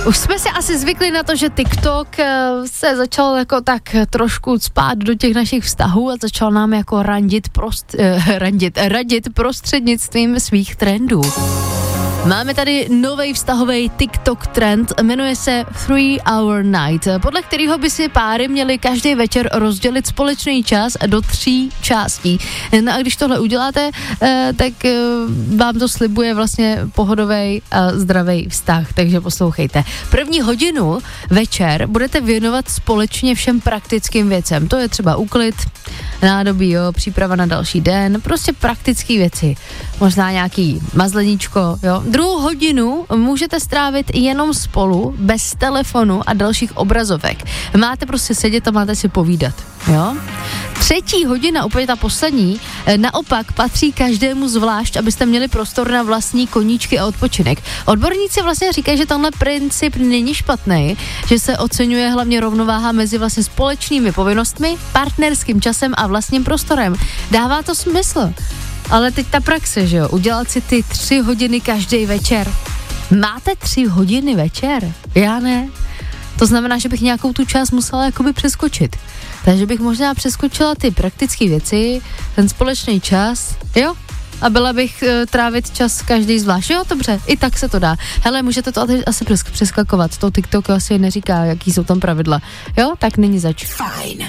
Už jsme si asi zvykli na to, že TikTok se začal jako tak trošku spát do těch našich vztahů a začal nám jako radit prostřednictvím svých trendů. Máme tady nový vztahový TikTok trend, jmenuje se 3-hour night, podle kterého by si páry měli každý večer rozdělit společný čas do 3 částí. No a když tohle uděláte, tak vám to slibuje vlastně pohodový a zdravý vztah, takže poslouchejte. První hodinu večer budete věnovat společně všem praktickým věcem, to je třeba úklid, nádobí, jo, příprava na další den, prostě praktické věci, možná nějaký mazleníčko, jo. Druhou hodinu můžete strávit jenom spolu, bez telefonu a dalších obrazovek. Máte prostě sedět a máte si povídat, jo. Třetí hodina, úplně ta poslední, naopak patří každému zvlášť, abyste měli prostor na vlastní koníčky a odpočinek. Odborníci vlastně říkají, že tenhle princip není špatný, že se oceňuje hlavně rovnováha mezi vlastně společnými povinnostmi, partnerským časem a vlastním prostorem. Dává to smysl. Ale teď ta praxe, že jo, udělat si ty 3 hodiny každý večer. Máte 3 hodiny večer? Já ne. To znamená, že bych nějakou tu část musela jakoby přeskočit. Takže bych možná přeskočila ty praktické věci, ten společný čas, jo? A byla bych trávit čas každý zvlášť. Jo, dobře, i tak se to dá. Hele, můžete to asi přeskakovat. To TikTok asi neříká, jaký jsou tam pravidla. Jo, tak není zač. Fajn.